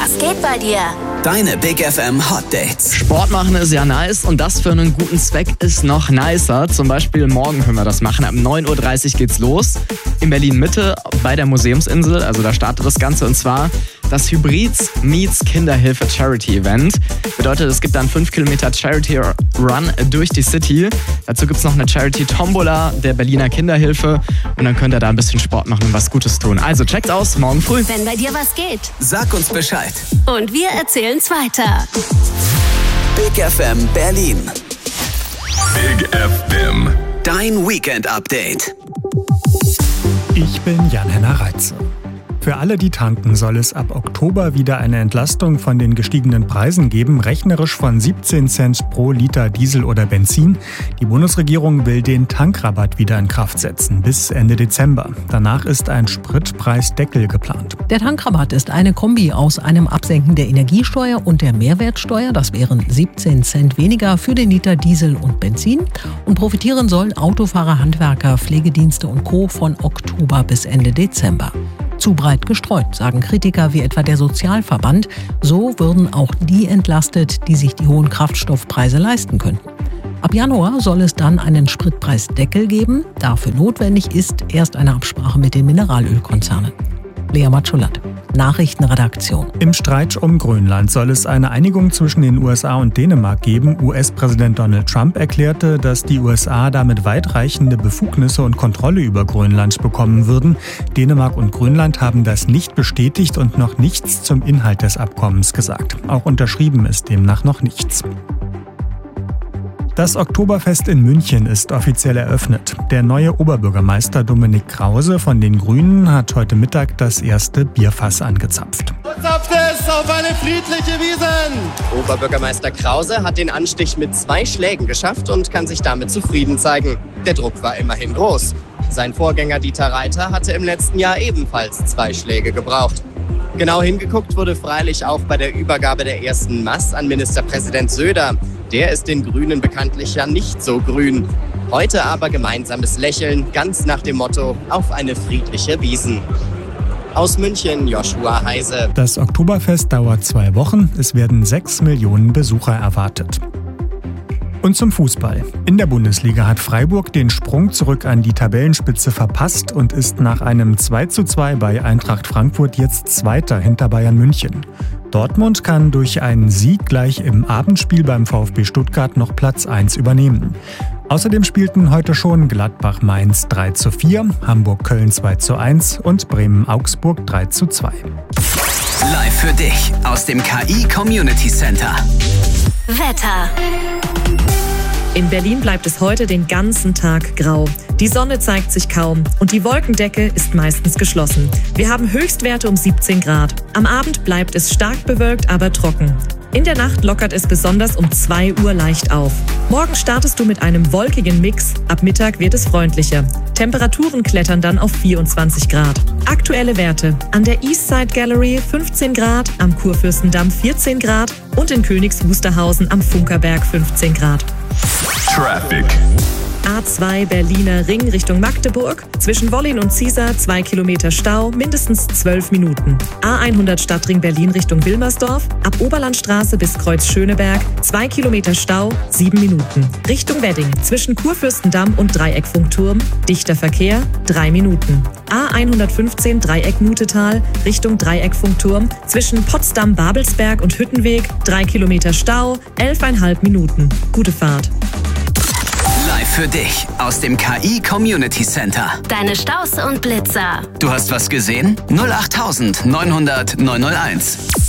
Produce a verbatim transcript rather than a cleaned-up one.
Was geht bei dir? Deine Big F M Hot Dates. Sport machen ist ja nice und das für einen guten Zweck ist noch nicer. Zum Beispiel morgen können wir das machen. Ab neun Uhr dreißig geht's los. In Berlin-Mitte bei der Museumsinsel. Also da startet das Ganze und zwar das Hybrids Meets Kinderhilfe Charity Event. Bedeutet, es gibt dann fünf Kilometer Charity Run durch die City. Dazu gibt's noch eine Charity Tombola der Berliner Kinderhilfe. Und dann könnt ihr da ein bisschen Sport machen und was Gutes tun. Also checkt's aus, morgen früh. Wenn bei dir was geht. Sag uns Bescheid. Und wir erzählen's weiter. Big F M Berlin. Big F M. Dein Weekend Update. Ich bin Jan-Henner Reitze. Für alle, die tanken, soll es ab Oktober wieder eine Entlastung von den gestiegenen Preisen geben, rechnerisch von siebzehn Cent pro Liter Diesel oder Benzin. Die Bundesregierung will den Tankrabatt wieder in Kraft setzen, bis Ende Dezember. Danach ist ein Spritpreisdeckel geplant. Der Tankrabatt ist eine Kombi aus einem Absenken der Energiesteuer und der Mehrwertsteuer. Das wären siebzehn Cent weniger für den Liter Diesel und Benzin. Und profitieren sollen Autofahrer, Handwerker, Pflegedienste und Co. von Oktober bis Ende Dezember. Zu breit gestreut, sagen Kritiker wie etwa der Sozialverband. So würden auch die entlastet, die sich die hohen Kraftstoffpreise leisten könnten. Ab Januar soll es dann einen Spritpreisdeckel geben. Dafür notwendig ist erst eine Absprache mit den Mineralölkonzernen. Lea Matschulat, Nachrichtenredaktion. Im Streit um Grönland soll es eine Einigung zwischen den U S A und Dänemark geben. U S-Präsident Donald Trump erklärte, dass die U S A damit weitreichende Befugnisse und Kontrolle über Grönland bekommen würden. Dänemark und Grönland haben das nicht bestätigt und noch nichts zum Inhalt des Abkommens gesagt. Auch unterschrieben ist demnach noch nichts. Das Oktoberfest in München ist offiziell eröffnet. Der neue Oberbürgermeister Dominik Krause von den Grünen hat heute Mittag das erste Bierfass angezapft. Zapft es auf eine friedliche Wiesn! Oberbürgermeister Krause hat den Anstich mit zwei Schlägen geschafft und kann sich damit zufrieden zeigen. Der Druck war immerhin groß. Sein Vorgänger Dieter Reiter hatte im letzten Jahr ebenfalls zwei Schläge gebraucht. Genau hingeguckt wurde freilich auch bei der Übergabe der ersten Maß an Ministerpräsident Söder. Der ist den Grünen bekanntlich ja nicht so grün. Heute aber gemeinsames Lächeln, ganz nach dem Motto, auf eine friedliche Wiesn. Aus München, Joshua Heise. Das Oktoberfest dauert zwei Wochen. Es werden sechs Millionen Besucher erwartet. Und zum Fußball. In der Bundesliga hat Freiburg den Sprung zurück an die Tabellenspitze verpasst und ist nach einem zwei zu zwei bei Eintracht Frankfurt jetzt Zweiter hinter Bayern München. Dortmund kann durch einen Sieg gleich im Abendspiel beim VfB Stuttgart noch Platz eins übernehmen. Außerdem spielten heute schon Gladbach-Mainz drei zu vier, Hamburg-Köln zwei zu eins und Bremen-Augsburg drei zu zwei. Live für dich aus dem K I Community Center. Wetter. In Berlin bleibt es heute den ganzen Tag grau. Die Sonne zeigt sich kaum und die Wolkendecke ist meistens geschlossen. Wir haben Höchstwerte um siebzehn Grad. Am Abend bleibt es stark bewölkt, aber trocken. In der Nacht lockert es besonders um zwei Uhr leicht auf. Morgen startest du mit einem wolkigen Mix. Ab Mittag wird es freundlicher. Temperaturen klettern dann auf vierundzwanzig Grad. Aktuelle Werte: an der Eastside Gallery fünfzehn Grad, am Kurfürstendamm vierzehn Grad und in Königs Wusterhausen am Funkerberg fünfzehn Grad. Traffic. A zwei Berliner Ring Richtung Magdeburg. Zwischen Wollin und Ziesar zwei Kilometer Stau, mindestens zwölf Minuten. A hundert Stadtring Berlin Richtung Wilmersdorf. Ab Oberlandstraße bis Kreuz Schöneberg zwei Kilometer Stau, sieben Minuten. Richtung Wedding. Zwischen Kurfürstendamm und Dreieckfunkturm. Dichter Verkehr, drei Minuten. A hundertfünfzehn Dreieck Mutetal Richtung Dreieckfunkturm. Zwischen Potsdam-Babelsberg und Hüttenweg drei Kilometer Stau, elfeinhalb Minuten. Gute Fahrt. Live für dich aus dem K I Community Center. Deine Staus und Blitzer. Du hast was gesehen? null acht neunhundert neunhunderteins.